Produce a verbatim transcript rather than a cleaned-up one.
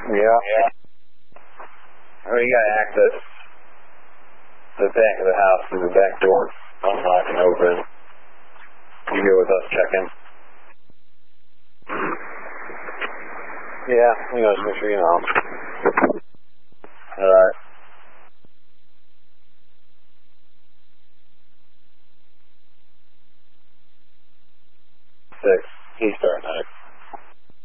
Yeah. Yeah. Oh, you got access to the back of the house through the back door. Unlock and open. You go with us checking. Yeah, you know, just make sure you know. Alright. Six. He's starting out.